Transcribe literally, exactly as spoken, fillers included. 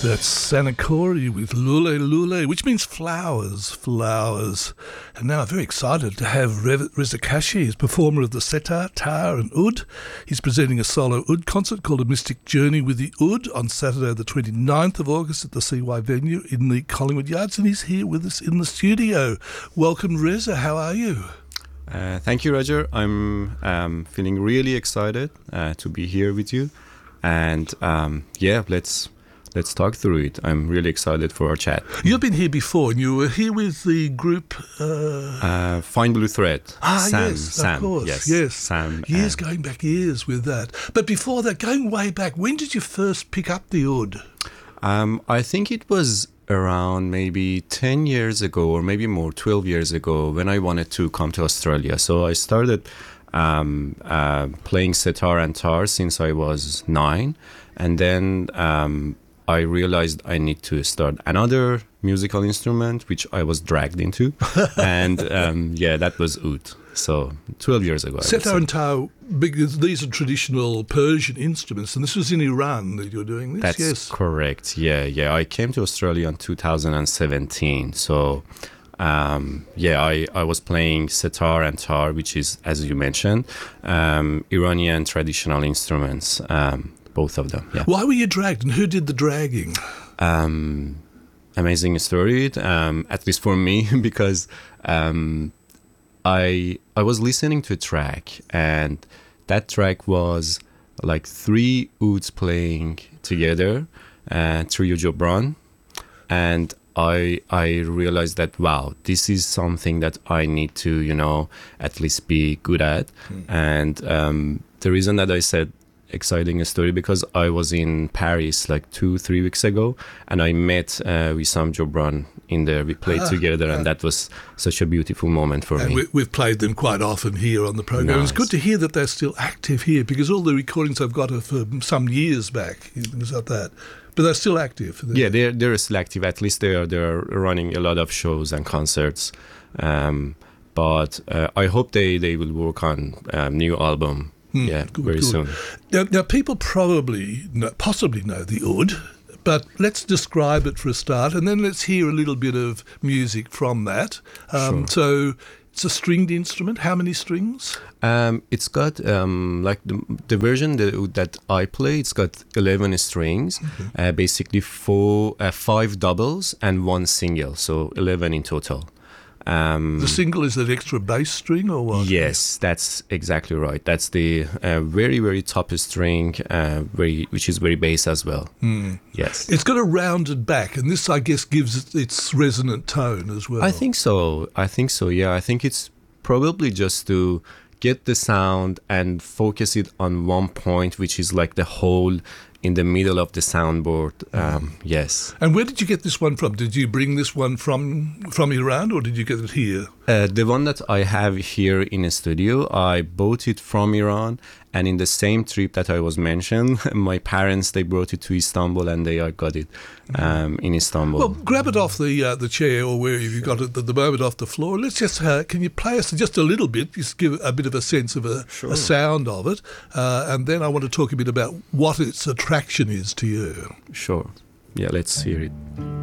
That's Sanakori with Lule Lule, which means flowers, flowers. And now I'm very excited to have Rev- Reza Kashi, as performer of the setar, tar and oud. He's presenting a solo oud concert called A Mystic Journey with the Oud on Saturday the twenty-ninth of August at the C Y venue in the Collingwood Yards, and he's here with us in the studio. Welcome, Reza. How are you? Uh, thank you, Roger. I'm um, feeling really excited uh, to be here with you. And um, yeah, let's... Let's talk through it. I'm really excited for our chat. You've been here before, and you were here with the group... Uh... Uh, Fine Blue Thread. Ah, Sam, yes, Sam, of course. Yes, yes. Sam. Years uh, going back, years with that. But before that, going way back, when did you first pick up the oud? Um, I think it was around maybe ten years ago, or maybe more, twelve years ago, when I wanted to come to Australia. So I started um, uh, playing setar and tar since I was nine. And then... Um, I realized I need to start another musical instrument, which I was dragged into. and um, yeah, that was oud. So twelve years ago. Setar and tar, because these are traditional Persian instruments, and this was in Iran that you're doing this? That's yes. correct. Yeah, yeah. I came to Australia in two thousand seventeen. So um, yeah, I, I was playing setar and tar, which is, as you mentioned, um, Iranian traditional instruments. Um, Both of them, yeah. Why were you dragged, and who did the dragging? Um, amazing story, um, at least for me, because um, I I was listening to a track, and that track was like three ouds playing together, uh, Trio Jobran, and I I realized that, wow, this is something that I need to, you know, at least be good at. Mm. And um, the reason that I said exciting story, because I was in Paris like two, three weeks ago, and I met uh, Wissam Jobran in there. We played ah, together, and ah. that was such a beautiful moment for and me. We, we've played them quite often here on the program. Nice. It's good to hear that they're still active here, because all the recordings I've got are from some years back. It was like that. But they're still active. They're yeah, they're they're still active. At least they are they're running a lot of shows and concerts. Um, but uh, I hope they, they will work on a new album. Mm, yeah, good, very good. soon. Now, now, people probably, know, possibly know the oud, but let's describe it for a start, and then let's hear a little bit of music from that. Um, sure. So it's a stringed instrument. How many strings? Um, it's got, um, like the, the version that, that I play, it's got eleven strings, okay. uh, basically four, uh, five doubles and one single, so eleven in total. Um, the single is that extra bass string, or what? Yes, that's exactly right. That's the uh, very, very top string, uh, very, which is very bass as well. Mm. Yes. It's got a rounded back, and this, I guess, gives it its resonant tone as well. I think so. I think so, yeah. I think it's probably just to get the sound and focus it on one point, which is like the hole in the middle of the soundboard. Um, mm. Yes. And where did you get this one from? Did you bring this one from from Iran, or did you get it here? Uh, the one that I have here in a studio, I bought it from Iran, and in the same trip that I was mentioned, my parents, they brought it to Istanbul, and they uh, got it um, in Istanbul. Well, grab it off the uh, the chair, or where you got it at the moment, off the floor. Let's just, uh, can you play us just a little bit, just give a bit of a sense of a, sure. a sound of it, uh, and then I want to talk a bit about what its attraction is to you. Sure. Yeah, let's hear it.